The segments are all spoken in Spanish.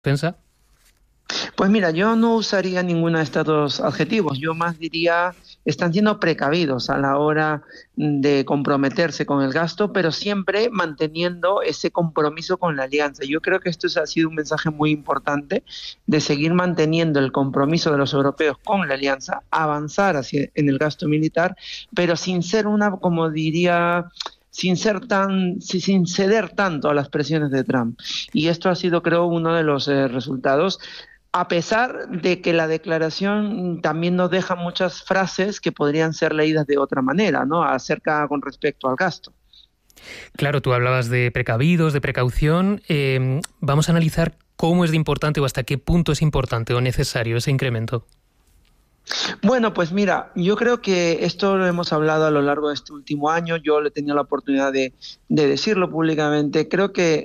defensa? Pues mira, yo no usaría ninguno de estos dos adjetivos. Yo más diría, están siendo precavidos a la hora de comprometerse con el gasto, pero siempre manteniendo ese compromiso con la alianza. Yo creo que ha sido un mensaje muy importante de seguir manteniendo el compromiso de los europeos con la alianza, avanzar en el gasto militar, pero sin ser como diría, sin ceder tanto a las presiones de Trump. Y esto ha sido, creo, uno de los resultados, a pesar de que la declaración también nos deja muchas frases que podrían ser leídas de otra manera, ¿no? Acerca con respecto al gasto. Claro, tú hablabas de precavidos, de precaución. Vamos a analizar cómo es de importante o hasta qué punto es importante o necesario ese incremento. Bueno, pues mira, yo creo que esto lo hemos hablado a lo largo de este último año. Yo le he tenido la oportunidad de decirlo públicamente. Creo que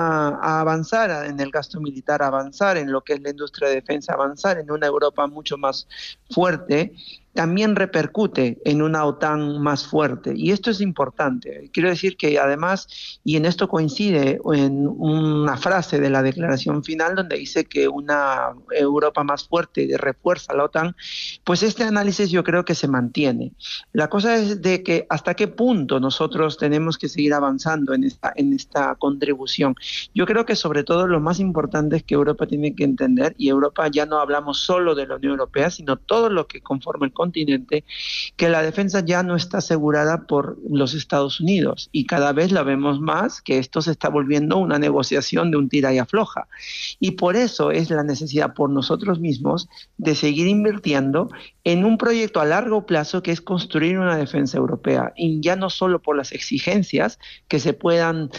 avanzar en el gasto militar, avanzar en lo que es la industria de defensa, avanzar en una Europa mucho más fuerte, también repercute en una OTAN más fuerte. Y esto es importante. Quiero decir que además, y en esto coincide en una frase de la declaración final donde dice que una Europa más fuerte refuerza la OTAN, pues este análisis yo creo que se mantiene. La cosa es de que hasta qué punto nosotros tenemos que seguir avanzando en esta contribución. Yo creo que sobre todo lo más importante es que Europa tiene que entender, y Europa ya no hablamos solo de la Unión Europea, sino todo lo que conforma el continente, que la defensa ya no está asegurada por los Estados Unidos, y cada vez la vemos más que esto se está volviendo una negociación de un tira y afloja. Y por eso es la necesidad por nosotros mismos de seguir invirtiendo en un proyecto a largo plazo que es construir una defensa europea, y ya no solo por las exigencias que se puedan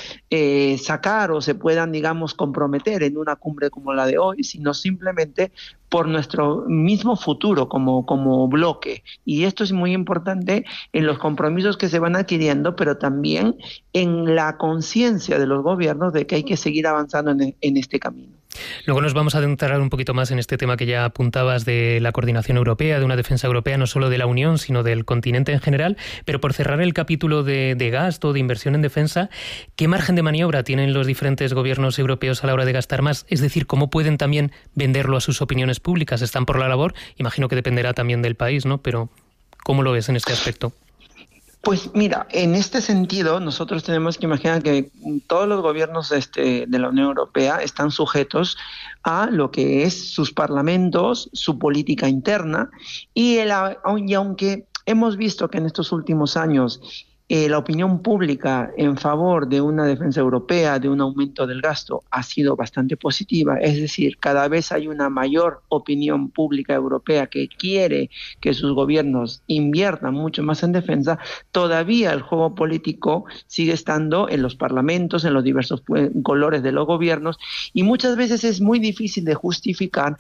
sacar o se puedan, digamos, comprometer en una cumbre como la de hoy, sino simplemente por nuestro mismo futuro como bloque. Y esto es muy importante en los compromisos que se van adquiriendo, pero también en la conciencia de los gobiernos de que hay que seguir avanzando en este camino. Luego nos vamos a adentrar un poquito más en este tema que ya apuntabas de la coordinación europea, de una defensa europea, no solo de la Unión, sino del continente en general. Pero por cerrar el capítulo de gasto, de inversión en defensa, ¿qué margen de maniobra tienen los diferentes gobiernos europeos a la hora de gastar más? Es decir, ¿cómo pueden también venderlo a sus opiniones públicas? ¿Están por la labor? Imagino que dependerá también del país, ¿no? Pero ¿cómo lo ves en este aspecto? Pues mira, en este sentido nosotros tenemos que imaginar que todos los gobiernos de la Unión Europea están sujetos a lo que es sus parlamentos, su política interna, y aunque hemos visto que en estos últimos años la opinión pública en favor de una defensa europea, de un aumento del gasto, ha sido bastante positiva. Es decir, cada vez hay una mayor opinión pública europea que quiere que sus gobiernos inviertan mucho más en defensa. Todavía el juego político sigue estando en los parlamentos, en los diversos colores de los gobiernos, y muchas veces es muy difícil de justificar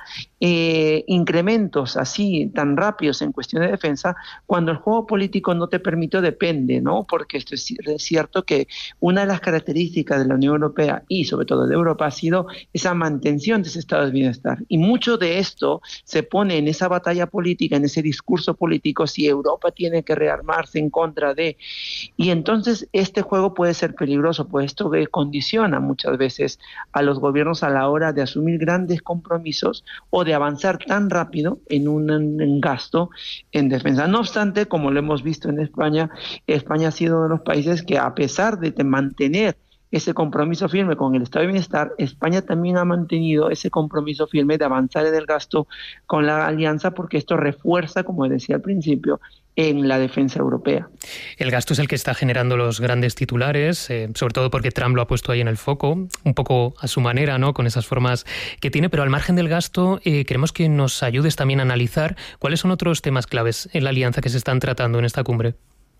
incrementos así tan rápidos en cuestión de defensa cuando el juego político no te permite, depende, ¿no? Porque esto es cierto que una de las características de la Unión Europea y sobre todo de Europa ha sido esa mantención de ese estado de bienestar, y mucho de esto se pone en esa batalla política, en ese discurso político, si Europa tiene que rearmarse en contra de, y entonces este juego puede ser peligroso, pues esto condiciona muchas veces a los gobiernos a la hora de asumir grandes compromisos o de avanzar tan rápido en un gasto en defensa. No obstante, como lo hemos visto en España, España ha sido uno de los países que, a pesar de mantener ese compromiso firme con el estado de bienestar, España también ha mantenido ese compromiso firme de avanzar en el gasto con la alianza, porque esto refuerza, como decía al principio, en la defensa europea. El gasto es el que está generando los grandes titulares, sobre todo porque Trump lo ha puesto ahí en el foco, un poco a su manera, ¿no?, con esas formas que tiene, pero al margen del gasto queremos que nos ayudes también a analizar cuáles son otros temas claves en la alianza que se están tratando en esta cumbre.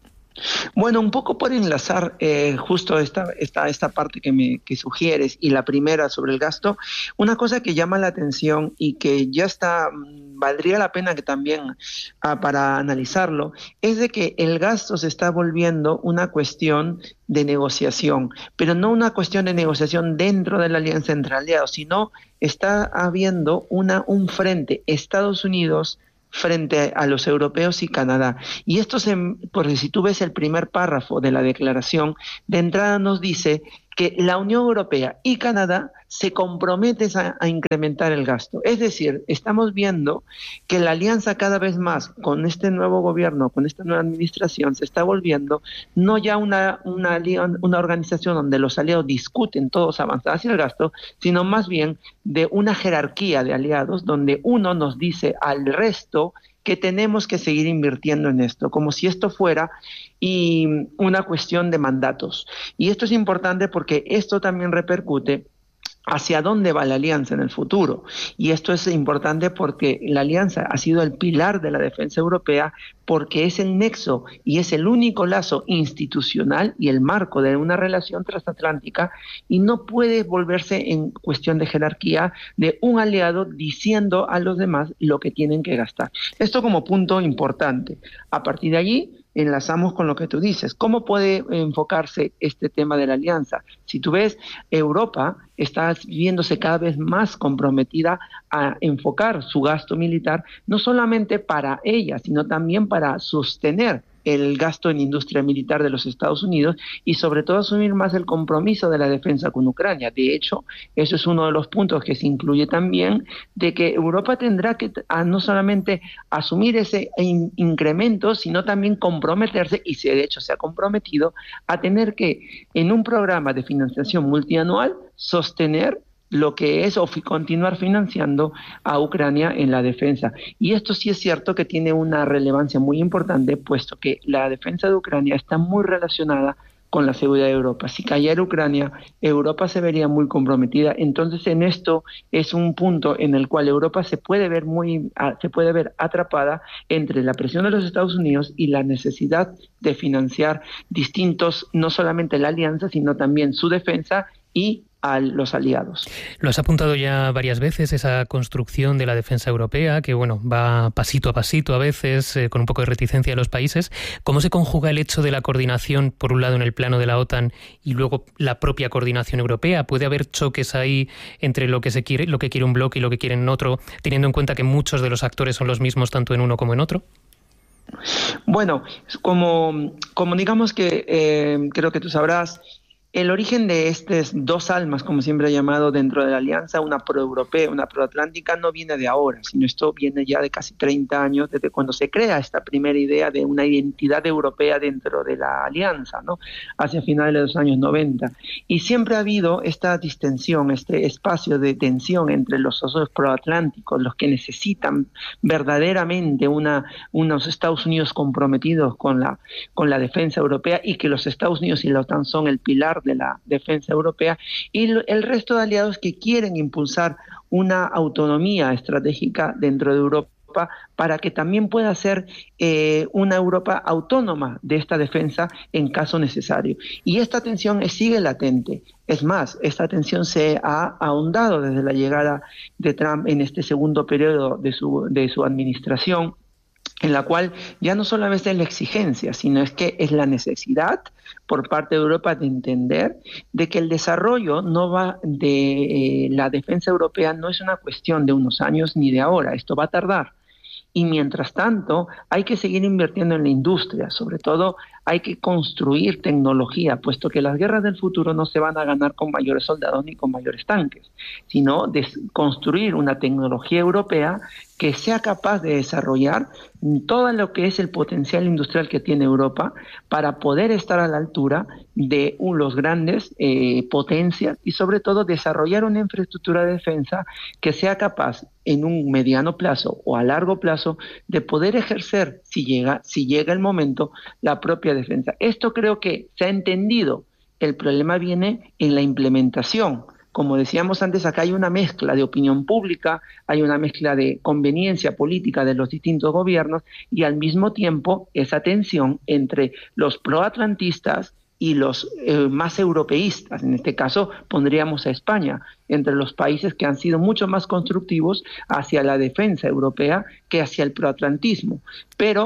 Bueno, un poco por enlazar justo esta parte que sugieres, y la primera sobre el gasto, una cosa que llama la atención y que ya está, valdría la pena que también para analizarlo, es de que el gasto se está volviendo una cuestión de negociación, pero no una cuestión de negociación dentro de la alianza entre aliados, sino está habiendo un frente Estados Unidos frente a los europeos y Canadá. Y esto porque si tú ves el primer párrafo de la declaración, de entrada nos dice que la Unión Europea y Canadá se comprometen a incrementar el gasto. Es decir, estamos viendo que la alianza cada vez más con este nuevo gobierno, con esta nueva administración, se está volviendo no ya una organización donde los aliados discuten todos avanzar hacia el gasto, sino más bien de una jerarquía de aliados donde uno nos dice al resto que tenemos que seguir invirtiendo en esto, como si esto fuera una cuestión de mandatos. Y esto es importante porque esto también repercute hacia dónde va la alianza en el futuro. Y esto es importante porque la alianza ha sido el pilar de la defensa europea, porque es el nexo y es el único lazo institucional y el marco de una relación transatlántica, y no puede volverse en cuestión de jerarquía de un aliado diciendo a los demás lo que tienen que gastar. Esto como punto importante. A partir de allí, enlazamos con lo que tú dices. ¿Cómo puede enfocarse este tema de la alianza? Si tú ves, Europa está viéndose cada vez más comprometida a enfocar su gasto militar, no solamente para ella, sino también para sostener el gasto en industria militar de los Estados Unidos y sobre todo asumir más el compromiso de la defensa con Ucrania. De hecho, eso es uno de los puntos que se incluye también, de que Europa tendrá que no solamente asumir ese incremento, sino también comprometerse, y de hecho se ha comprometido, a tener que, en un programa de financiación multianual, sostener lo que es o continuar financiando a Ucrania en la defensa. Y esto sí es cierto que tiene una relevancia muy importante, puesto que la defensa de Ucrania está muy relacionada con la seguridad de Europa. Si cayera Ucrania, Europa se vería muy comprometida. Entonces, en esto es un punto en el cual Europa se puede ver atrapada entre la presión de los Estados Unidos y la necesidad de financiar distintos, no solamente la alianza, sino también su defensa y a los aliados. Lo has apuntado ya varias veces, esa construcción de la defensa europea, que va pasito a pasito a veces, con un poco de reticencia de los países. ¿Cómo se conjuga el hecho de la coordinación, por un lado en el plano de la OTAN y luego la propia coordinación europea? ¿Puede haber choques ahí entre lo que quiere un bloque y lo que quieren otro, teniendo en cuenta que muchos de los actores son los mismos tanto en uno como en otro? Bueno, como digamos que creo que tú sabrás, el origen de estas dos almas, como siempre he llamado dentro de la alianza, una proeuropea, una proatlántica, no viene de ahora, sino esto viene ya de casi 30 años, desde cuando se crea esta primera idea de una identidad europea dentro de la alianza, ¿no? Hacia finales de los años 90. Y siempre ha habido esta distensión, este espacio de tensión entre los socios proatlánticos, los que necesitan verdaderamente unos Estados Unidos comprometidos con la defensa europea, y que los Estados Unidos y la OTAN son el pilar de la defensa europea, y el resto de aliados que quieren impulsar una autonomía estratégica dentro de Europa para que también pueda ser una Europa autónoma de esta defensa en caso necesario. Y esta tensión sigue latente. Es más, esta tensión se ha ahondado desde la llegada de Trump en este segundo periodo de su administración, en la cual ya no solamente es la exigencia, sino es que es la necesidad por parte de Europa de entender de que el desarrollo de la defensa europea no es una cuestión de unos años ni de ahora, esto va a tardar. Y mientras tanto hay que seguir invirtiendo en la industria, sobre todo hay que construir tecnología, puesto que las guerras del futuro no se van a ganar con mayores soldados ni con mayores tanques, sino de construir una tecnología europea que sea capaz de desarrollar todo lo que es el potencial industrial que tiene Europa para poder estar a la altura de los grandes potencias, y sobre todo desarrollar una infraestructura de defensa que sea capaz en un mediano plazo o a largo plazo de poder ejercer, si llega el momento, la propia defensa. Esto creo que se ha entendido. El problema viene en la implementación. Como decíamos antes, acá hay una mezcla de opinión pública, hay una mezcla de conveniencia política de los distintos gobiernos, y al mismo tiempo esa tensión entre los proatlantistas y los más europeístas. En este caso pondríamos a España entre los países que han sido mucho más constructivos hacia la defensa europea que hacia el proatlantismo. Pero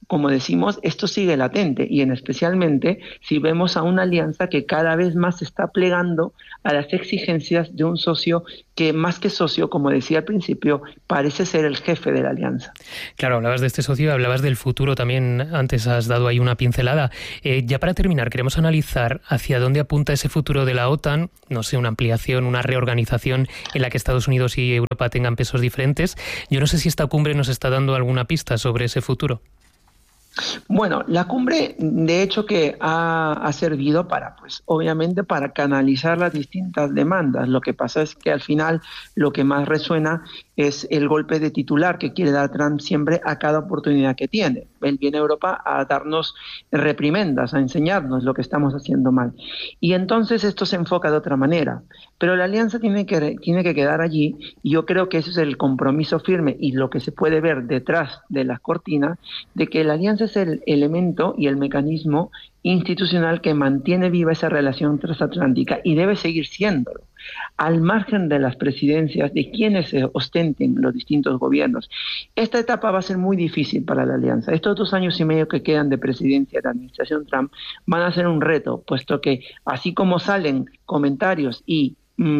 como decimos, esto sigue latente y especialmente si vemos a una alianza que cada vez más se está plegando a las exigencias de un socio que, más que socio, como decía al principio, parece ser el jefe de la alianza. Claro, hablabas de este socio, hablabas del futuro también, antes has dado ahí una pincelada. Ya para terminar, queremos analizar hacia dónde apunta ese futuro de la OTAN, no sé, una ampliación, una reorganización en la que Estados Unidos y Europa tengan pesos diferentes. Yo no sé si esta cumbre nos está dando alguna pista sobre ese futuro. Bueno, la cumbre de hecho que ha servido para, pues obviamente para canalizar las distintas demandas. Lo que pasa es que al final lo que más resuena es el golpe de titular que quiere dar Trump siempre a cada oportunidad que tiene. Él viene a Europa a darnos reprimendas, a enseñarnos lo que estamos haciendo mal. Y entonces esto se enfoca de otra manera. Pero la alianza tiene que quedar allí y yo creo que ese es el compromiso firme y lo que se puede ver detrás de las cortinas, de que la alianza es el elemento y el mecanismo institucional que mantiene viva esa relación transatlántica y debe seguir siéndolo, al margen de las presidencias, de quienes ostenten los distintos gobiernos. Esta etapa va a ser muy difícil para la alianza. Estos 2 años y medio que quedan de presidencia de la administración Trump van a ser un reto, puesto que así como salen comentarios y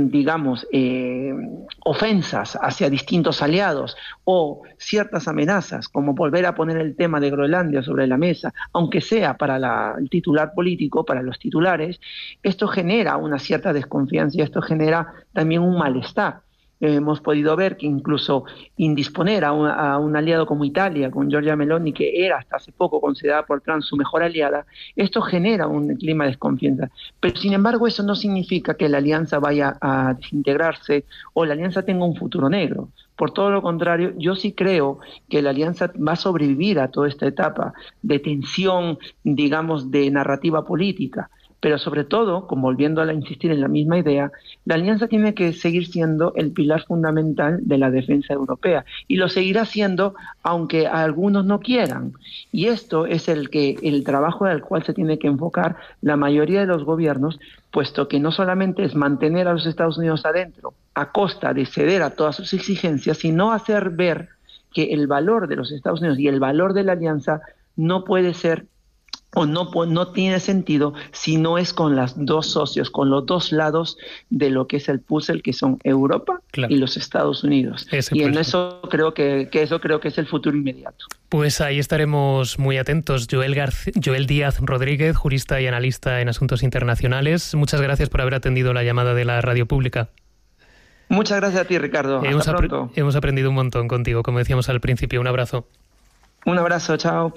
ofensas hacia distintos aliados o ciertas amenazas, como volver a poner el tema de Groenlandia sobre la mesa, aunque sea para el titular político, para los titulares, esto genera una cierta desconfianza y esto genera también un malestar. Hemos podido ver que incluso indisponer a un aliado como Italia, con Giorgia Meloni, que era hasta hace poco considerada por Trump su mejor aliada, esto genera un clima de desconfianza. Pero sin embargo eso no significa que la alianza vaya a desintegrarse o la alianza tenga un futuro negro. Por todo lo contrario, yo sí creo que la alianza va a sobrevivir a toda esta etapa de tensión, digamos, de narrativa política. Pero sobre todo, como volviendo a insistir en la misma idea, la alianza tiene que seguir siendo el pilar fundamental de la defensa europea y lo seguirá siendo aunque algunos no quieran. Y esto es el trabajo al cual se tiene que enfocar la mayoría de los gobiernos, puesto que no solamente es mantener a los Estados Unidos adentro a costa de ceder a todas sus exigencias, sino hacer ver que el valor de los Estados Unidos y el valor de la alianza no puede ser o no tiene sentido si no es con los dos socios, con los dos lados de lo que es el puzzle, que son Europa y los Estados Unidos. Y en eso creo que es el futuro inmediato. Pues ahí estaremos muy atentos. Joel Díaz Rodríguez, jurista y analista en asuntos internacionales. Muchas gracias por haber atendido la llamada de la radio pública. Muchas gracias a ti, Ricardo. Hasta pronto. Hemos aprendido un montón contigo, como decíamos al principio. Un abrazo. Un abrazo, chao.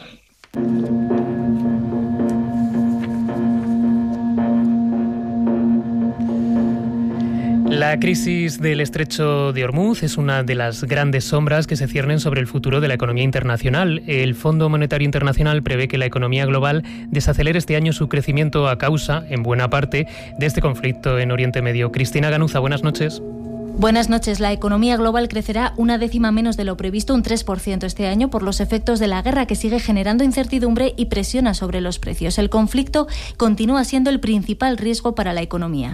La crisis del estrecho de Hormuz es una de las grandes sombras que se ciernen sobre el futuro de la economía internacional. El Fondo Monetario Internacional prevé que la economía global desacelere este año su crecimiento a causa, en buena parte, de este conflicto en Oriente Medio. Cristina Ganuza, buenas noches. Buenas noches. La economía global crecerá 1/10 menos de lo previsto, un 3% este año, por los efectos de la guerra que sigue generando incertidumbre y presiona sobre los precios. El conflicto continúa siendo el principal riesgo para la economía.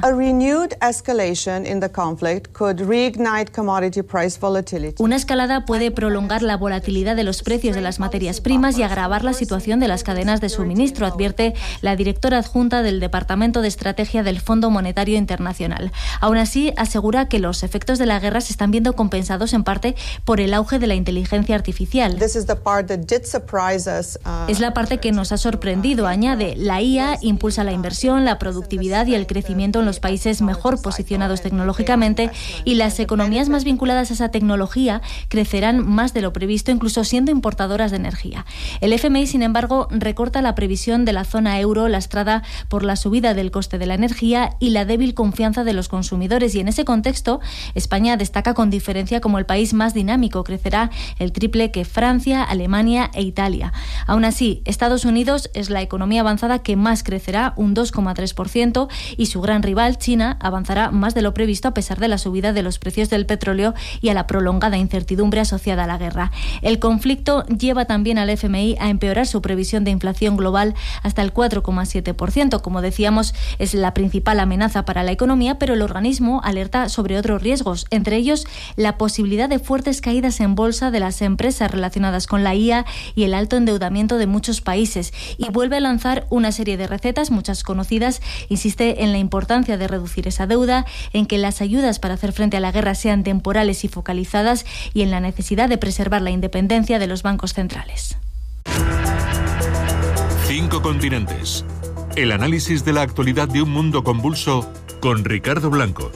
Una escalada puede prolongar la volatilidad de los precios de las materias primas y agravar la situación de las cadenas de suministro, advierte la directora adjunta del Departamento de Estrategia del Fondo Monetario Internacional. Aún así, asegura que los efectos de la guerra se están viendo compensados en parte por el auge de la inteligencia artificial. Es la parte que nos ha sorprendido, añade. La IA impulsa la inversión, la productividad y el crecimiento en los países mejor posicionados tecnológicamente, y las economías más vinculadas a esa tecnología crecerán más de lo previsto, incluso siendo importadoras de energía. El FMI, sin embargo, recorta la previsión de la zona euro, lastrada por la subida del coste de la energía y la débil confianza de los consumidores, y en ese contexto España destaca con diferencia como el país más dinámico. Crecerá el triple que Francia, Alemania e Italia. Aún así, Estados Unidos es la economía avanzada que más crecerá, un 2,3%, y su gran rival, China, avanzará más de lo previsto a pesar de la subida de los precios del petróleo y a la prolongada incertidumbre asociada a la guerra. El conflicto lleva también al FMI a empeorar su previsión de inflación global hasta el 4,7%. Como decíamos, es la principal amenaza para la economía, pero el organismo alerta sobre otros riesgos riesgos, entre ellos la posibilidad de fuertes caídas en bolsa de las empresas relacionadas con la IA y el alto endeudamiento de muchos países. Y vuelve a lanzar una serie de recetas, muchas conocidas. Insiste en la importancia de reducir esa deuda, en que las ayudas para hacer frente a la guerra sean temporales y focalizadas, y en la necesidad de preservar la independencia de los bancos centrales. 5 continentes. El análisis de la actualidad de un mundo convulso con Ricardo Blanco.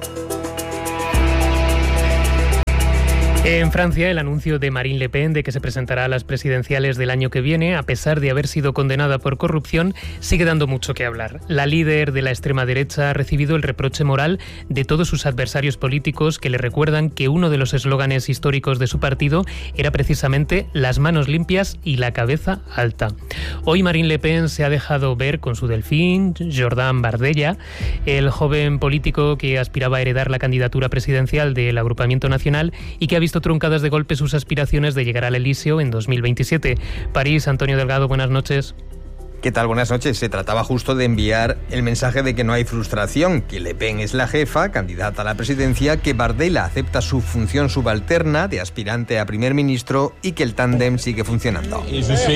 En Francia, el anuncio de Marine Le Pen de que se presentará a las presidenciales del año que viene, a pesar de haber sido condenada por corrupción, sigue dando mucho que hablar. La líder de la extrema derecha ha recibido el reproche moral de todos sus adversarios políticos, que le recuerdan que uno de los eslóganes históricos de su partido era precisamente las manos limpias y la cabeza alta. Hoy Marine Le Pen se ha dejado ver con su delfín, Jordan Bardella, el joven político que aspiraba a heredar la candidatura presidencial del Agrupamiento Nacional y que ha visto truncadas de golpe sus aspiraciones de llegar al Elíseo en 2027. París, Antonio Delgado, buenas noches. ¿Qué tal? Buenas noches. Se trataba justo de enviar el mensaje de que no hay frustración, que Le Pen es la jefa, candidata a la presidencia, que Bardella acepta su función subalterna de aspirante a primer ministro y que el tándem sigue funcionando.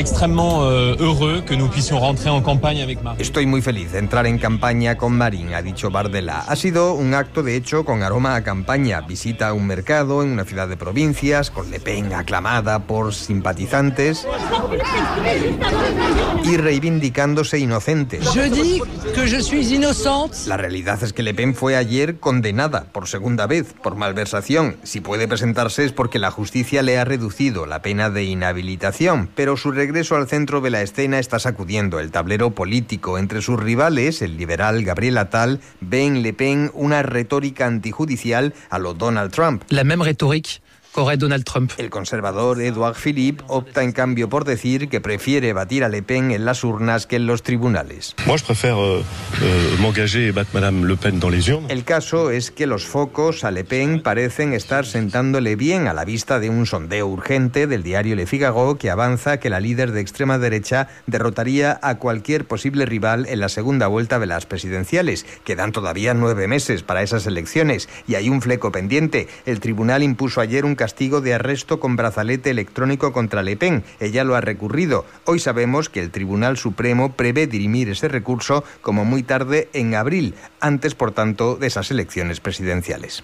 Estoy muy feliz de entrar en campaña con Marine, ha dicho Bardella. Ha sido un acto, de hecho, con aroma a campaña. Visita un mercado en una ciudad de provincias, con Le Pen aclamada por simpatizantes y reivindicándose inocentes. La realidad es que Le Pen fue ayer condenada por segunda vez por malversación. Si puede presentarse es porque la justicia le ha reducido la pena de inhabilitación, pero su regreso al centro de la escena está sacudiendo el tablero político. Entre sus rivales, el liberal Gabriel Attal ve en Le Pen una retórica antijudicial a lo Donald Trump. La même rhétorique Donald Trump. El conservador Édouard Philippe opta en cambio por decir que prefiere batir a Le Pen en las urnas que en los tribunales. El caso es que los focos a Le Pen parecen estar sentándole bien a la vista de un sondeo urgente del diario Le Figaro que avanza que la líder de extrema derecha derrotaría a cualquier posible rival en la segunda vuelta de las presidenciales. Quedan todavía 9 meses para esas elecciones y hay un fleco pendiente. El tribunal impuso ayer un castigo de arresto con brazalete electrónico contra Le Pen. Ella lo ha recurrido. Hoy sabemos que el Tribunal Supremo prevé dirimir ese recurso como muy tarde en abril, antes, por tanto, de esas elecciones presidenciales.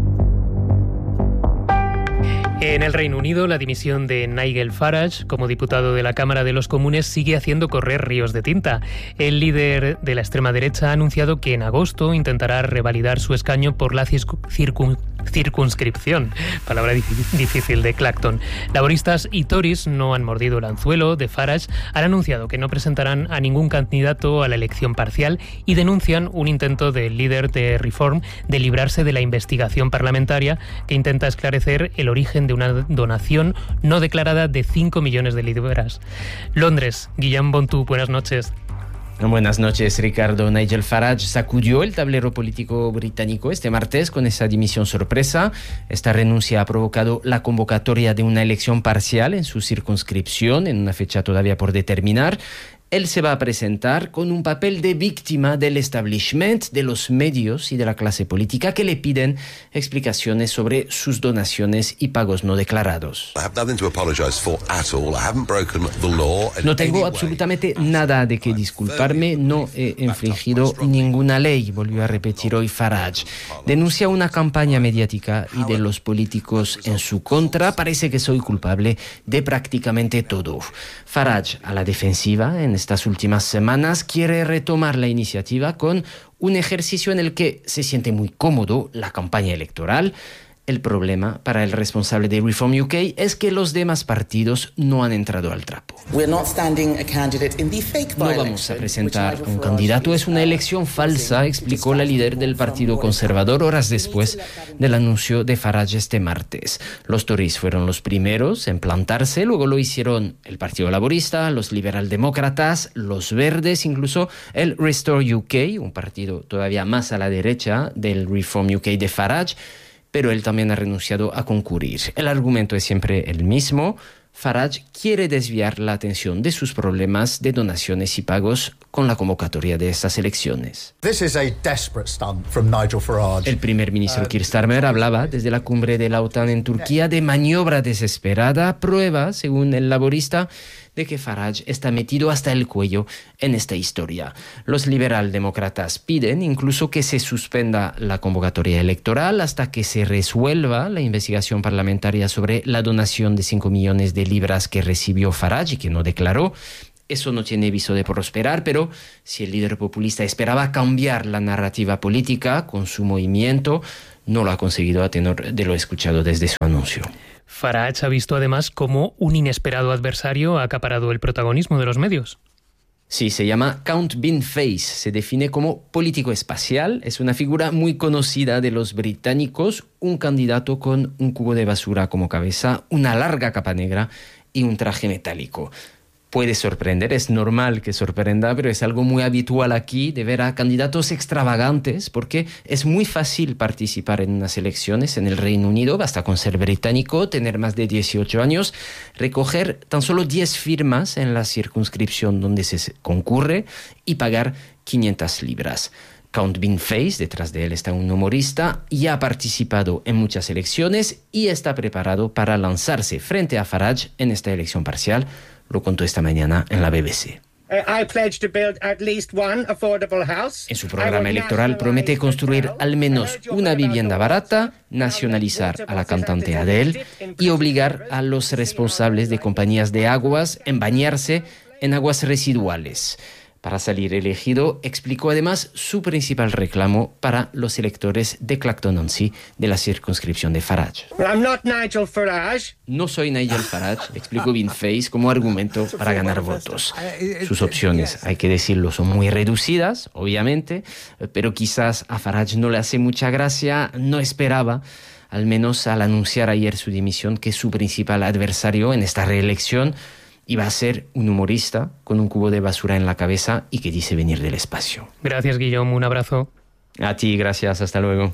En el Reino Unido, la dimisión de Nigel Farage como diputado de la Cámara de los Comunes sigue haciendo correr ríos de tinta. El líder de la extrema derecha ha anunciado que en agosto intentará revalidar su escaño por la circunscripción, palabra difícil, de Clacton. Laboristas y Tories no han mordido el anzuelo de Farage, han anunciado que no presentarán a ningún candidato a la elección parcial y denuncian un intento del líder de Reform de librarse de la investigación parlamentaria que intenta esclarecer el origen de una donación no declarada de 5 millones de libras. Londres, Guillaume Bontu, buenas noches. Buenas noches, Ricardo. Nigel Farage sacudió el tablero político británico este martes con esa dimisión sorpresa. Esta renuncia ha provocado la convocatoria de una elección parcial en su circunscripción, en una fecha todavía por determinar. Él se va a presentar con un papel de víctima del establishment, de los medios y de la clase política que le piden explicaciones sobre sus donaciones y pagos no declarados. No tengo absolutamente nada de qué disculparme, no he infringido ninguna ley, volvió a repetir hoy Farage. Denuncia una campaña mediática y de los políticos en su contra. Parece que soy culpable de prácticamente todo. Farage, a la defensiva, en estas últimas semanas quiere retomar la iniciativa con un ejercicio en el que se siente muy cómodo, la campaña electoral. El problema para el responsable de Reform UK es que los demás partidos no han entrado al trapo. No vamos a presentar un candidato, es una elección falsa, explicó la líder del Partido Conservador horas después del anuncio de Farage este martes. Los Tories fueron los primeros en plantarse, luego lo hicieron el Partido Laborista, los liberaldemócratas, los Verdes, incluso el Restore UK, un partido todavía más a la derecha del Reform UK de Farage. pero él también ha renunciado a concurrir. El argumento es siempre el mismo. Farage quiere desviar la atención de sus problemas de donaciones y pagos con la convocatoria de estas elecciones. El primer ministro Keir Starmer hablaba desde la cumbre de la OTAN en Turquía de maniobra desesperada, prueba, según el laborista, de que Farage está metido hasta el cuello en esta historia. Los liberaldemócratas piden incluso que se suspenda la convocatoria electoral hasta que se resuelva la investigación parlamentaria sobre la donación de 5 millones de libras que recibió Farage y que no declaró. Eso no tiene viso de prosperar, pero si el líder populista esperaba cambiar la narrativa política con su movimiento, no lo ha conseguido a tenor de lo escuchado desde su anuncio. Farage ha visto además cómo un inesperado adversario ha acaparado el protagonismo de los medios. Sí, se llama Count Beanface, se define como político espacial, es una figura muy conocida de los británicos, un candidato con un cubo de basura como cabeza, una larga capa negra y un traje metálico. Puede sorprender, es normal que sorprenda, pero es algo muy habitual aquí de ver a candidatos extravagantes porque es muy fácil participar en unas elecciones en el Reino Unido, basta con ser británico, tener más de 18 años, recoger tan solo 10 firmas en la circunscripción donde se concurre y pagar 500 libras. Count Beanface, detrás de él está un humorista, ya ha participado en muchas elecciones y está preparado para lanzarse frente a Farage en esta elección parcial. Lo contó esta mañana en la BBC. En su programa electoral promete construir al menos una vivienda barata, nacionalizar a la cantante Adele y obligar a los responsables de compañías de aguas a bañarse en aguas residuales. Para salir elegido, explicó además su principal reclamo para los electores de Clacton-on-Sea de la circunscripción de Farage. No soy Nigel Farage, explicó Beanface como argumento para ganar votos. Sus opciones, hay que decirlo, son muy reducidas, obviamente, pero quizás a Farage no le hace mucha gracia, no esperaba, al menos al anunciar ayer su dimisión, que su principal adversario en esta reelección iba a ser un humorista con un cubo de basura en la cabeza y que dice venir del espacio. Gracias, Guillaume. Un abrazo. A ti, gracias. Hasta luego.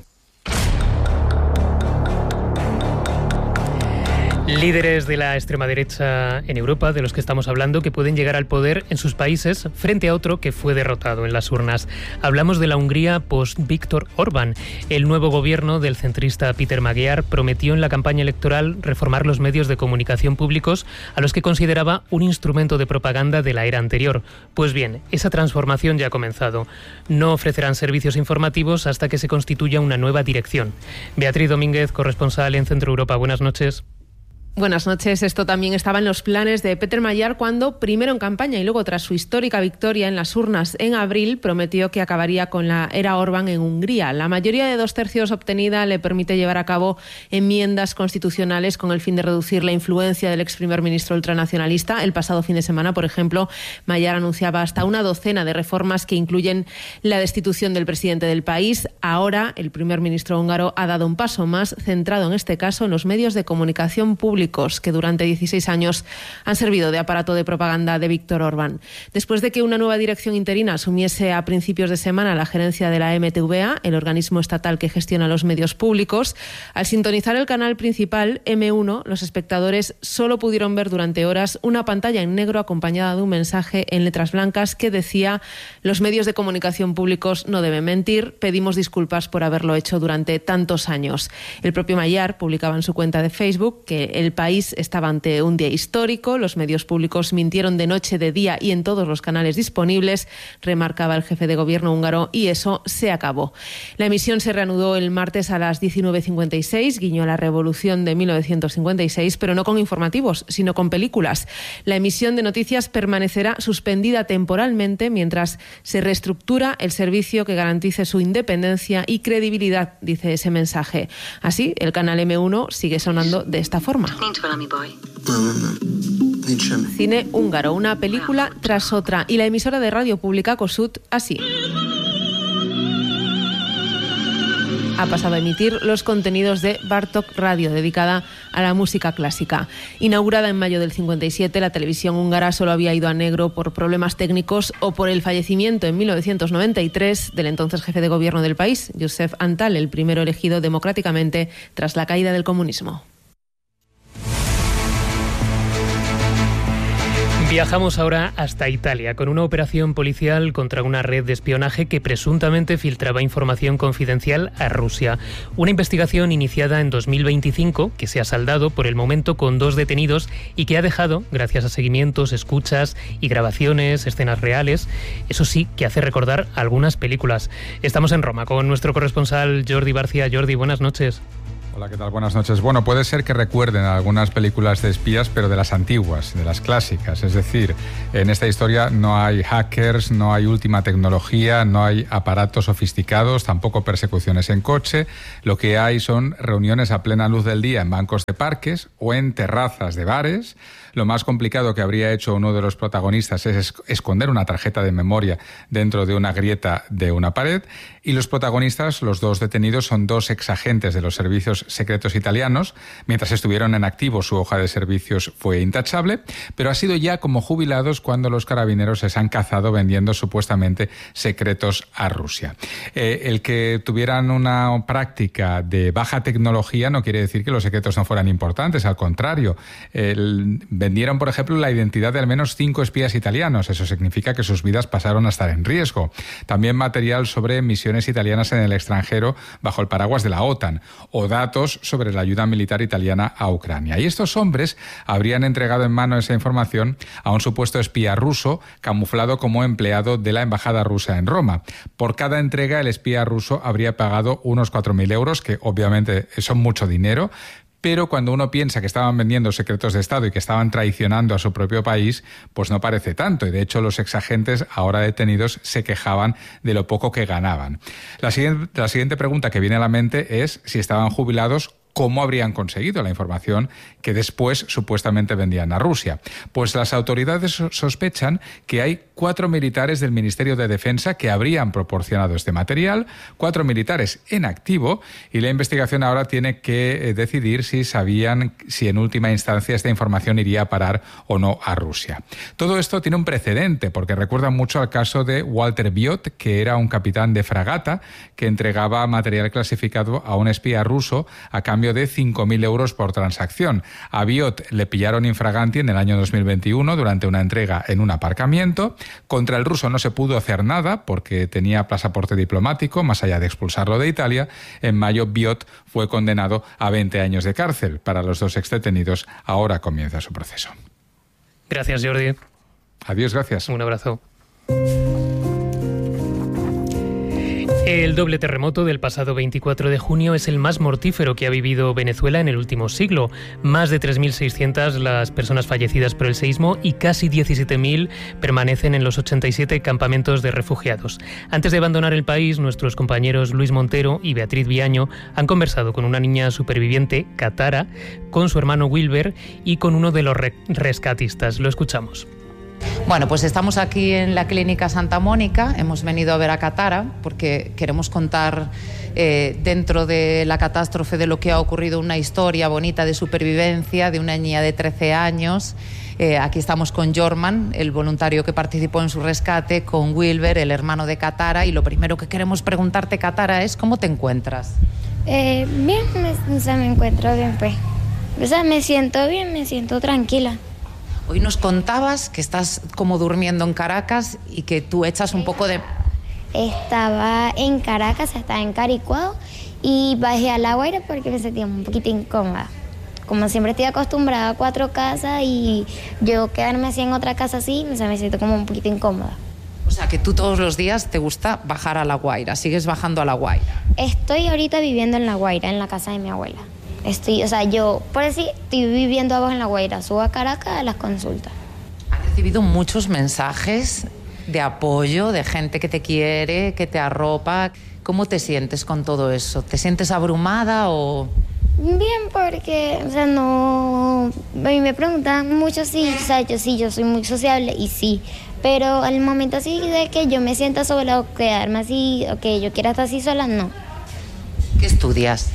Líderes de la extrema derecha en Europa, de los que estamos hablando, que pueden llegar al poder en sus países frente a otro que fue derrotado en las urnas. Hablamos de la Hungría post-Viktor Orbán. El nuevo gobierno del centrista Péter Magyar prometió en la campaña electoral reformar los medios de comunicación públicos a los que consideraba un instrumento de propaganda de la era anterior. Pues bien, esa transformación ya ha comenzado. No ofrecerán servicios informativos hasta que se constituya una nueva dirección. Beatriz Domínguez, corresponsal en Centro Europa. Buenas noches. Buenas noches. Esto también estaba en los planes de Péter Magyar cuando, primero en campaña y luego tras su histórica victoria en las urnas en abril, prometió que acabaría con la era Orbán en Hungría. La mayoría de 2/3 obtenida le permite llevar a cabo enmiendas constitucionales con el fin de reducir la influencia del ex primer ministro ultranacionalista. El pasado fin de semana, por ejemplo, Magyar anunciaba hasta una docena de reformas que incluyen la destitución del presidente del país. Ahora, el primer ministro húngaro ha dado un paso más, centrado en este caso en los medios de comunicación pública que durante 16 años han servido de aparato de propaganda de Viktor Orbán. Después de que una nueva dirección interina asumiese a principios de semana la gerencia de la MTVA, el organismo estatal que gestiona los medios públicos, al sintonizar el canal principal M1, los espectadores solo pudieron ver durante horas una pantalla en negro acompañada de un mensaje en letras blancas que decía: los medios de comunicación públicos no deben mentir, pedimos disculpas por haberlo hecho durante tantos años. El propio Magyar publicaba en su cuenta de Facebook que el país estaba ante un día histórico, los medios públicos mintieron de noche, de día y en todos los canales disponibles, remarcaba el jefe de gobierno húngaro, y eso se acabó. La emisión se reanudó el martes a las 19:56, guiño a la revolución de 1956, pero no con informativos, sino con películas. La emisión de noticias permanecerá suspendida temporalmente mientras se reestructura el servicio que garantice su independencia y credibilidad, dice ese mensaje. Así, el canal M1 sigue sonando de esta forma. Cine húngaro, una película tras otra, y la emisora de radio pública Kossuth así. ha pasado a emitir los contenidos de Bartok Radio, dedicada a la música clásica. Inaugurada en mayo del 57, la televisión húngara solo había ido a negro por problemas técnicos o por el fallecimiento en 1993 del entonces jefe de gobierno del país, József Antall, el primero elegido democráticamente tras la caída del comunismo. Viajamos ahora hasta Italia con una operación policial contra una red de espionaje que presuntamente filtraba información confidencial a Rusia. Una investigación iniciada en 2025 que se ha saldado por el momento con 2 detenidos y que ha dejado, gracias a seguimientos, escuchas y grabaciones, escenas reales, eso sí, que hace recordar algunas películas. Estamos en Roma con nuestro corresponsal Jordi Barcia. Jordi, buenas noches. Hola, ¿qué tal? Buenas noches. Bueno, puede ser que recuerden algunas películas de espías, pero de las antiguas, de las clásicas. Es decir, en esta historia no hay hackers, no hay última tecnología, no hay aparatos sofisticados, tampoco persecuciones en coche. Lo que hay son reuniones a plena luz del día en bancos de parques o en terrazas de bares. Lo más complicado que habría hecho uno de los protagonistas es esconder una tarjeta de memoria dentro de una grieta de una pared. Y los protagonistas, los 2 detenidos, son 2 exagentes de los servicios secretos italianos. Mientras estuvieron en activo, su hoja de servicios fue intachable, pero ha sido ya como jubilados cuando los carabineros les han cazado vendiendo supuestamente secretos a Rusia. El que tuvieran una práctica de baja tecnología no quiere decir que los secretos no fueran importantes, al contrario. Vendieron, por ejemplo, la identidad de al menos 5 espías italianos. Eso significa que sus vidas pasaron a estar en riesgo. También material sobre misiones italianas en el extranjero bajo el paraguas de la OTAN o datos sobre la ayuda militar italiana a Ucrania. Y estos hombres habrían entregado en mano esa información a un supuesto espía ruso camuflado como empleado de la embajada rusa en Roma. Por cada entrega, el espía ruso habría pagado unos 4.000 euros, que obviamente son mucho dinero. Pero cuando uno piensa que estaban vendiendo secretos de Estado y que estaban traicionando a su propio país, pues no parece tanto. Y de hecho los exagentes ahora detenidos se quejaban de lo poco que ganaban. La siguiente pregunta que viene a la mente es si estaban jubilados, ¿cómo habrían conseguido la información que después supuestamente vendían a Rusia? Pues las autoridades sospechan que hay 4 militares del Ministerio de Defensa que habrían proporcionado este material, 4 militares en activo, y la investigación ahora tiene que decidir si sabían si en última instancia esta información iría a parar o no a Rusia. Todo esto tiene un precedente porque recuerda mucho al caso de Walter Biot, que era un capitán de fragata que entregaba material clasificado a un espía ruso a cambio de 5.000 euros por transacción. A Biot le pillaron infraganti en el año 2021 durante una entrega en un aparcamiento. Contra el ruso no se pudo hacer nada porque tenía pasaporte diplomático, más allá de expulsarlo de Italia. En mayo, Biot fue condenado a 20 años de cárcel. Para los 2 exdetenidos, ahora comienza su proceso. Gracias, Jordi. Adiós, gracias. Un abrazo. El doble terremoto del pasado 24 de junio es el más mortífero que ha vivido Venezuela en el último siglo. Más de 3.600 las personas fallecidas por el seísmo y casi 17.000 permanecen en los 87 campamentos de refugiados. Antes de abandonar el país, nuestros compañeros Luis Montero y Beatriz Viaño han conversado con una niña superviviente, Katara, con su hermano Wilber y con uno de los rescatistas. Lo escuchamos. Bueno, pues estamos aquí en la Clínica Santa Mónica, hemos venido a ver a Katara porque queremos contar dentro de la catástrofe de lo que ha ocurrido una historia bonita de supervivencia de una niña de 13 años. Aquí estamos con Jorman, el voluntario que participó en su rescate, con Wilber, el hermano de Katara, y lo primero que queremos preguntarte, Katara, es ¿cómo te encuentras? Bien, me encuentro bien, pues. O sea, me siento bien, me siento tranquila. Hoy nos contabas que estás como durmiendo en Caracas y que tú echas un poco de... Estaba en Caracas, estaba en Caricuado y bajé a La Guaira porque me sentía un poquito incómoda. Como siempre estoy acostumbrada a 4 casas y yo quedarme así en otra casa así, o sea, me siento como un poquito incómoda. O sea, que tú todos los días te gusta bajar a La Guaira, sigues bajando a La Guaira. Estoy ahorita viviendo en La Guaira, en la casa de mi abuela. Yo, por decir, estoy viviendo abajo en La Guaira, subo a Caracas a las consultas. ¿Has recibido muchos mensajes de apoyo, de gente que te quiere, que te arropa? ¿Cómo te sientes con todo eso? ¿Te sientes abrumada o...? Bien, porque, no... A mí me preguntan mucho si, yo soy muy sociable y sí, pero al momento así de que yo me sienta sola o quedarme así, o que yo quiera estar así sola, no. ¿Qué estudias?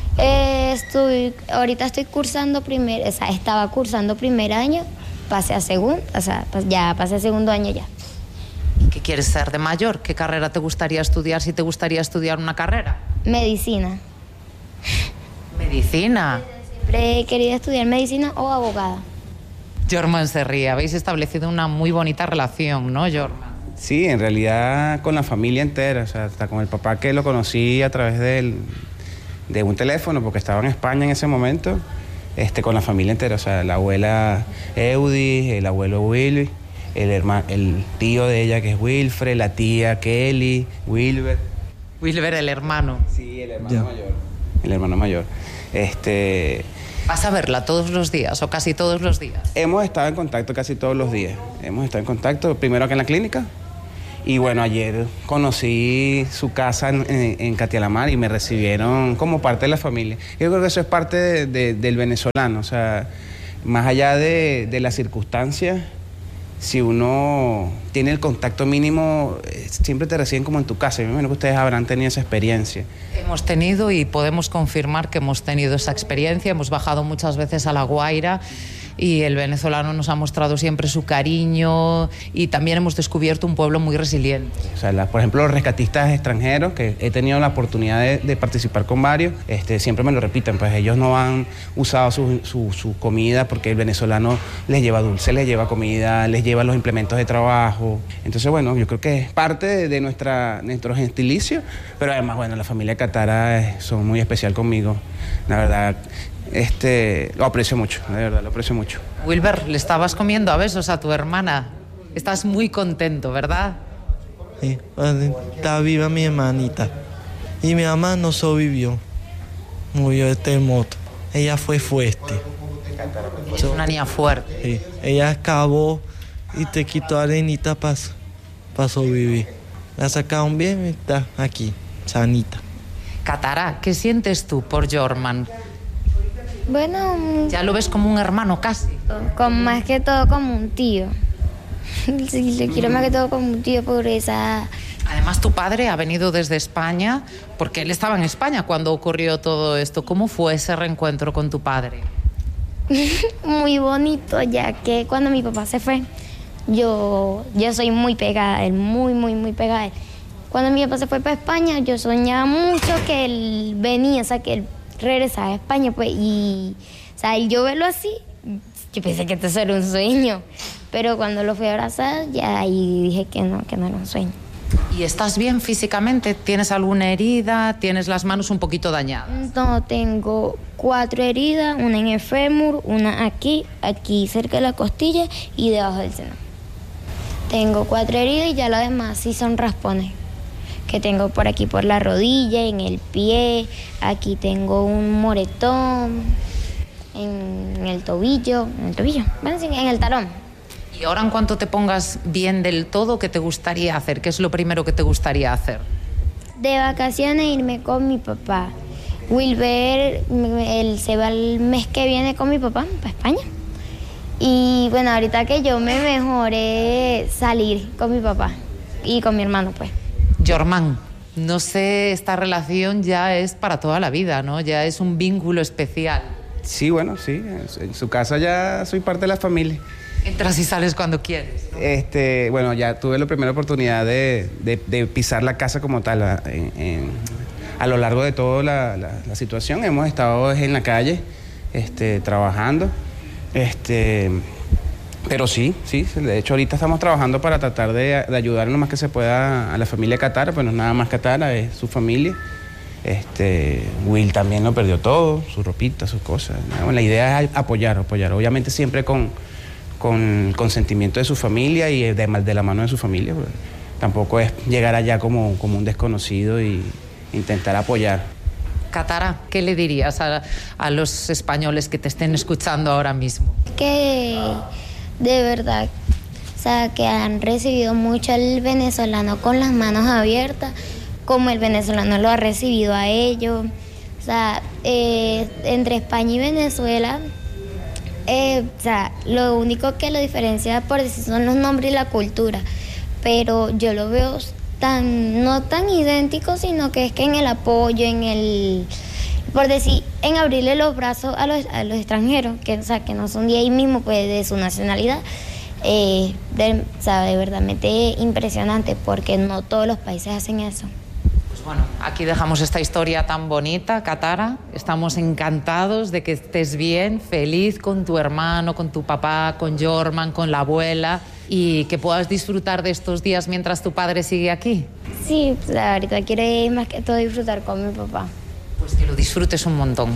Ahorita estoy cursando estaba cursando primer año, pasé a segundo, ya pasé a segundo año ya. ¿Qué quieres ser de mayor? ¿Qué carrera te gustaría estudiar si te gustaría estudiar una carrera? Medicina. ¿Medicina? Siempre he querido estudiar medicina o abogada. Jorman se ríe. Habéis establecido una muy bonita relación, ¿no, Jorman? Sí, en realidad con la familia entera, o sea, hasta con el papá que lo conocí a través de un teléfono, porque estaba en España en ese momento, con la familia entera, o sea, la abuela Eudi, el abuelo Willy, el tío de ella que es Wilfred, la tía Kelly, Wilber. Wilber, el hermano. Sí, el hermano mayor. El hermano mayor. ¿Vas a verla todos los días o casi todos los días? Hemos estado en contacto casi todos los días. Hemos estado en contacto primero acá en la clínica. Y bueno, ayer conocí su casa en Catialamar y me recibieron como parte de la familia. Yo creo que eso es parte del venezolano, o sea, más allá de las circunstancias, si uno tiene el contacto mínimo, siempre te reciben como en tu casa. Me imagino que ustedes habrán tenido esa experiencia. Hemos tenido y podemos confirmar que hemos tenido esa experiencia. Hemos bajado muchas veces a La Guaira y el venezolano nos ha mostrado siempre su cariño y también hemos descubierto un pueblo muy resiliente. O sea, por ejemplo, los rescatistas extranjeros, que he tenido la oportunidad de participar con varios, siempre me lo repiten, pues ellos no han usado su comida porque el venezolano les lleva dulce, les lleva comida, les lleva los implementos de trabajo. Entonces, bueno, yo creo que es parte de nuestro gentilicio, pero además, bueno, la familia Catara son muy especial conmigo, la verdad. Lo aprecio mucho, de verdad, lo aprecio mucho. Wilber, le estabas comiendo a besos a tu hermana. Estás muy contento, ¿verdad? Sí, está viva mi hermanita. Y mi mamá no sobrevivió. Murió de terremoto. Ella fue fuerte. Es una niña fuerte. Sí, ella excavó y te quitó arenita para sobrevivir. La sacaron bien y está aquí, sanita. Catara, ¿qué sientes tú por Jorman? Bueno... ¿Ya lo ves como un hermano casi? Más que todo como un tío. Sí, le quiero más que todo como un tío por esa... Además, tu padre ha venido desde España, porque él estaba en España cuando ocurrió todo esto. ¿Cómo fue ese reencuentro con tu padre? Muy bonito, ya que cuando mi papá se fue, yo soy muy pegada a él, muy pegada a él. Cuando mi papá se fue para España, yo soñaba mucho que él venía, o sea, que él regresaba a España, pues, y, o sea, yo verlo así, yo pensé que esto era un sueño, pero cuando lo fui a abrazar, ya ahí dije que no era un sueño. ¿Y estás bien físicamente? ¿Tienes alguna herida? ¿Tienes las manos un poquito dañadas? No, tengo 4 heridas, una en el fémur, una aquí cerca de la costilla y debajo del seno. Tengo 4 heridas y ya lo demás sí son raspones. Que tengo por aquí por la rodilla, en el pie, aquí tengo un moretón, en el tobillo, bueno, sí, en el talón. Y ahora en cuanto te pongas bien del todo, ¿qué te gustaría hacer? ¿Qué es lo primero que te gustaría hacer? De vacaciones irme con mi papá. Wilber, él se va el mes que viene con mi papá para España. Y bueno, ahorita que yo me mejoré, salir con mi papá y con mi hermano, pues. Jorman, no sé, esta relación ya es para toda la vida, ¿no? Ya es un vínculo especial. Sí, bueno, sí. En su casa ya soy parte de la familia. Entras y sales cuando quieres, ¿no? Bueno, ya tuve la primera oportunidad de pisar la casa como tal. A lo largo de toda la situación hemos estado en la calle, trabajando. Pero sí, de hecho ahorita estamos trabajando para tratar de ayudar lo más que se pueda a la familia Catara, pues no es nada más Catara, es su familia. Will también lo perdió todo, su ropita, sus cosas. Bueno, la idea es apoyar, obviamente siempre con el consentimiento de su familia y de la mano de su familia. Pues, tampoco es llegar allá como un desconocido y intentar apoyar. Catara, ¿qué le dirías a los españoles que te estén escuchando ahora mismo? Que de verdad, o sea, que han recibido mucho al venezolano con las manos abiertas, como el venezolano lo ha recibido a ellos. O sea, entre España y Venezuela, o sea, lo único que lo diferencia por decir son los nombres y la cultura, pero yo lo veo no tan idénticos, sino que es que en el apoyo, por decir, en abrirle los brazos a los extranjeros, que no son de ahí mismo, pues de su nacionalidad, de verdaderamente impresionante, porque no todos los países hacen eso. Pues bueno, aquí dejamos esta historia tan bonita, Katara. Estamos encantados de que estés bien, feliz con tu hermano, con tu papá, con Jorman, con la abuela, y que puedas disfrutar de estos días mientras tu padre sigue aquí. Sí, ahorita quiero más que todo disfrutar con mi papá. Pues que lo disfrutes un montón.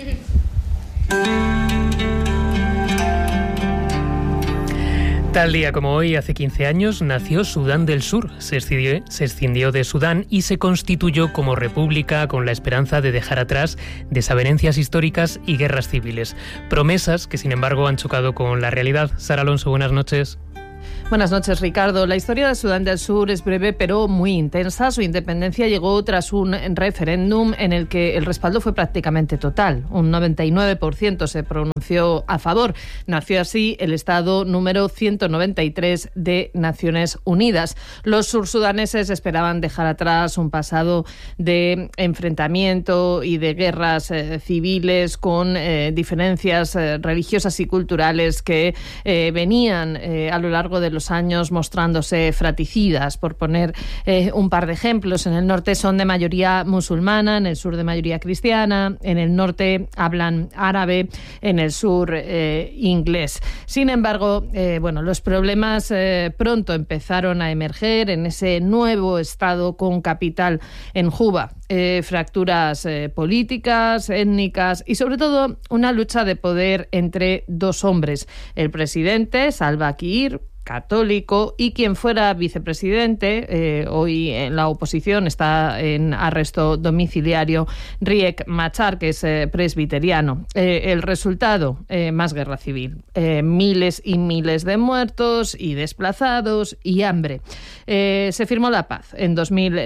Tal día como hoy, hace 15 años, nació Sudán del Sur. Se escindió de Sudán y se constituyó como república con la esperanza de dejar atrás desavenencias históricas y guerras civiles. Promesas que, sin embargo, han chocado con la realidad. Sara Alonso, buenas noches. Buenas noches, Ricardo. La historia de Sudán del Sur es breve pero muy intensa. Su independencia llegó tras un referéndum en el que el respaldo fue prácticamente total. Un 99% se pronunció a favor. Nació así el Estado número 193 de Naciones Unidas. Los sursudaneses esperaban dejar atrás un pasado de enfrentamiento y de guerras civiles con diferencias religiosas y culturales que venían a lo largo de los años mostrándose fratricidas. Por poner un par de ejemplos, en el norte son de mayoría musulmana, en el sur de mayoría cristiana, en el norte hablan árabe, en el sur inglés. Sin embargo, los problemas pronto empezaron a emerger en ese nuevo estado con capital en Juba. Fracturas políticas, étnicas y sobre todo una lucha de poder entre dos hombres, el presidente Salva Kiir, católico, y quien fuera vicepresidente, hoy en la oposición, está en arresto domiciliario, Riek Machar, que es presbiteriano. El resultado, más guerra civil, miles y miles de muertos y desplazados y hambre. Se firmó la paz en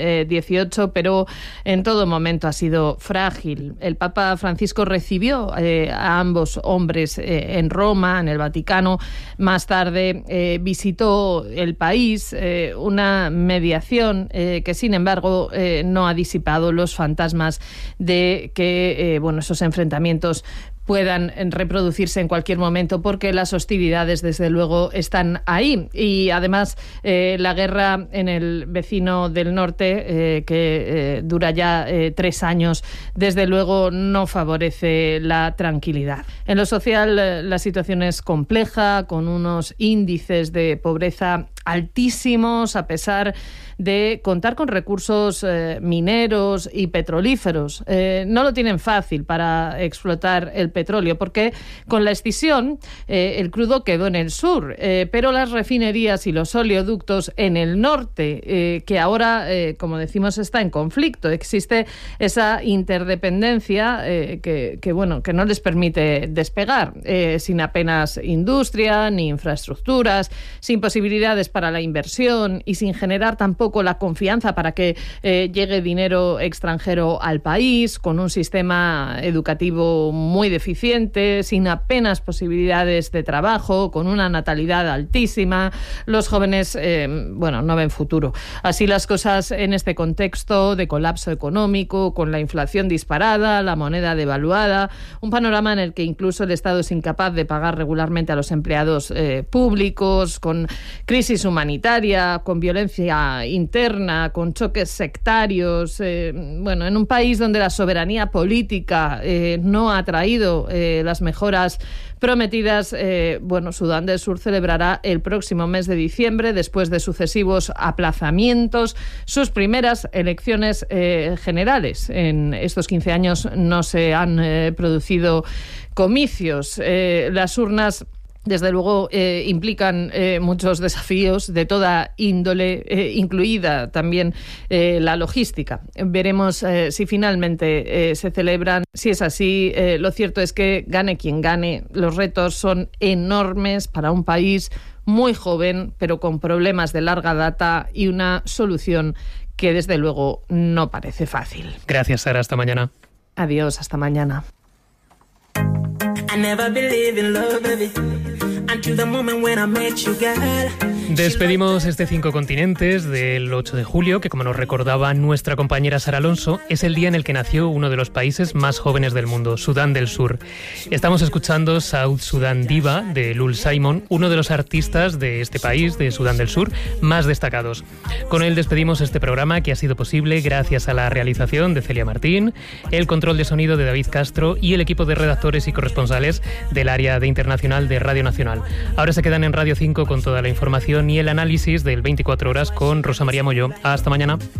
2018, pero en todo momento ha sido frágil. El Papa Francisco recibió a ambos hombres en Roma, en el Vaticano. Más tarde visitó el país, una mediación que, sin embargo, no ha disipado los fantasmas de que esos enfrentamientos puedan reproducirse en cualquier momento, porque las hostilidades, desde luego, están ahí. Y además, la guerra en el vecino del norte, que dura ya 3 años, desde luego no favorece la tranquilidad. En lo social, la situación es compleja, con unos índices de pobreza altísimos, a pesar de contar con recursos mineros y petrolíferos. No lo tienen fácil para explotar el petróleo, porque con la escisión el crudo quedó en el sur, pero las refinerías y los oleoductos en el norte, que ahora, como decimos, está en conflicto. Existe esa interdependencia que no les permite despegar, sin apenas industria ni infraestructuras, sin posibilidades para la inversión y sin generar tampoco la confianza para que llegue dinero extranjero al país, con un sistema educativo muy deficiente, sin apenas posibilidades de trabajo, con una natalidad altísima. Los jóvenes no ven futuro. Así las cosas en este contexto de colapso económico, con la inflación disparada, la moneda devaluada, un panorama en el que incluso el Estado es incapaz de pagar regularmente a los empleados públicos, con crisis humanitaria, con violencia interna, con choques sectarios, en un país donde la soberanía política no ha traído las mejoras prometidas. Sudán del Sur celebrará el próximo mes de diciembre, después de sucesivos aplazamientos, sus primeras elecciones generales. En estos 15 años no se han producido comicios. Las urnas, desde luego, implican muchos desafíos de toda índole, incluida también la logística. Veremos si finalmente se celebran. Si es así, lo cierto es que gane quien gane, los retos son enormes para un país muy joven, pero con problemas de larga data y una solución que, desde luego, no parece fácil. Gracias, Sara. Hasta mañana. Adiós, hasta mañana. I never believe in love, baby. Despedimos este 5 continentes del 8 de julio, que como nos recordaba nuestra compañera Sara Alonso, es el día en el que nació uno de los países más jóvenes del mundo, Sudán del Sur. Estamos escuchando South Sudan Diva de Lul Simon, uno de los artistas de este país, de Sudán del Sur, más destacados. Con él despedimos este programa, que ha sido posible gracias a la realización de Celia Martín, el control de sonido de David Castro y el equipo de redactores y corresponsales del área de internacional de Radio Nacional. Ahora se quedan en Radio 5 con toda la información y el análisis del 24 horas con Rosa María Molló. Hasta mañana.